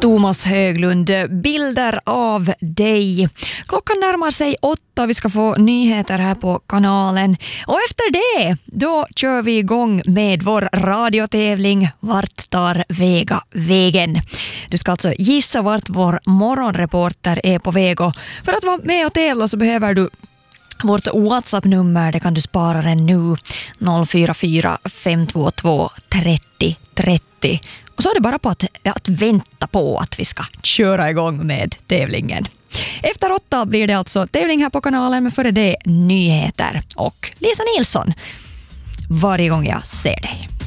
Thomas Höglund, bilder av dig. Klockan närmar sig 8, vi ska få nyheter här på kanalen. Och efter det, då kör vi igång med vår radiotävling Vart tar Vega vägen? Du ska alltså gissa vart vår morgonreporter är på väg. Och för att vara med och tävla så behöver du vårt WhatsApp-nummer, det kan du spara den nu, 044 522 30 30. Och så är det bara på att vänta på att vi ska köra igång med tävlingen. Efter 8 blir det alltså tävling här på kanalen, men före det nyheter och Lisa Nilsson varje gång jag ser dig.